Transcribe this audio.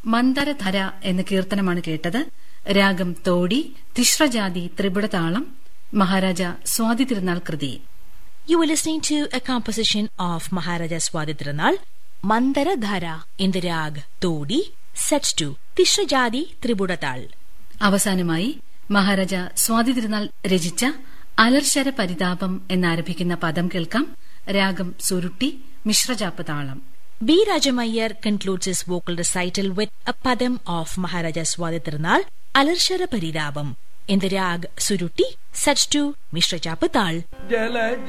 മന്ദരധര എന്ന കീർത്തനമാണ് കേട്ടത്. രാഗം തോടി, തിശ്രജാതി ത്രിപുടതാളം, മഹാരാജ സ്വാതി തിരുനാൾ കൃതി. You were listening to a composition of Maharaja Swati Tirunal, Mandaradhara, in the rag Todi, set to Tishrajadi Tribudatal. അവസാനമായി മഹാരാജ സ്വാതി തിരുനാൾ രചിച്ച അലർശര പരിതാപം എന്നാരംഭിക്കുന്ന പദം കേൾക്കാം. രാഗം സുരുട്ടി, മിശ്രജാപ്പ് താളം. B. Rajamayyar concludes his vocal recital with a padam of Maharaja Swati Tirunal, Alarshara Paridabam, in the rag Surutti, set to Mishra Chapatal.